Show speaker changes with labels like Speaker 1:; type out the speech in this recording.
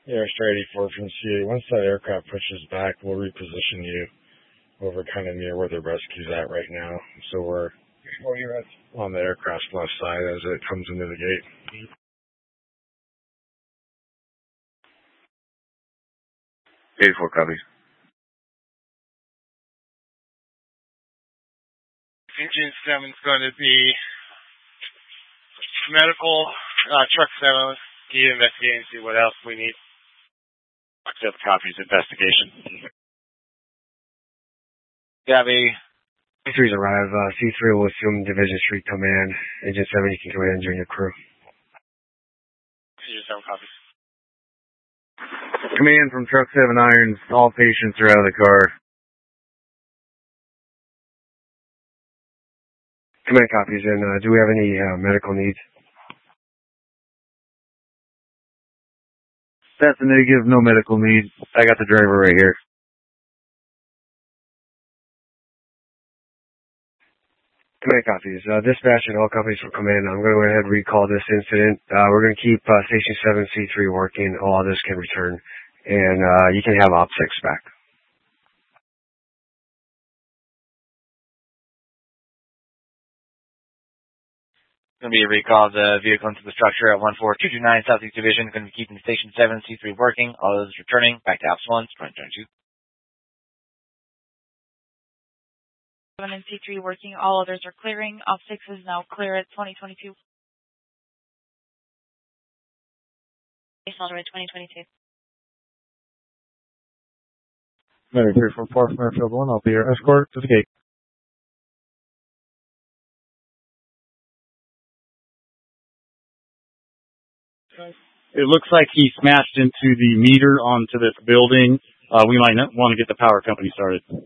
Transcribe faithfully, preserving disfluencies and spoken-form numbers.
Speaker 1: Air Star eighty-four from C A. Once that aircraft pushes back, we'll reposition you over kind of near where the rescue's at right now. So we're oh, you're at on the aircraft's left side as it comes into the gate. eighty-four copies. Engine seven's going to be medical, uh, truck seven. Need to investigate and see what else we need. Accept copies, investigation. Gabby. C three's arrive. Uh, C three will assume Division Street Command. Engine seven, you can go ahead and join your crew. C seven copies. Command from Truck seven Irons. All patients are out of the car. Command copies. And uh, do we have any uh, medical needs? That's a negative. No medical needs. I got the driver right here. Command copies. Uh, dispatch and all copies from command. I'm going to go ahead and recall this incident. Uh, we're going to keep uh, Station seven C three working. All others can return. And uh, you can have Op six back. Going to be a recall of the vehicle into the structure at one four two two nine Southeast Division. Going to be keeping Station seven C three working. All others returning. Back to Ops one. twenty twenty-two.
Speaker 2: seven and C three working. All others are clearing. Op six is now clear at twenty twenty-two. Base Alderman twenty twenty-two.
Speaker 3: Mary three four four from Airfield one. I'll be your escort to the gate. It looks like he smashed into the meter onto this building. Uh, we might want to get the power company started.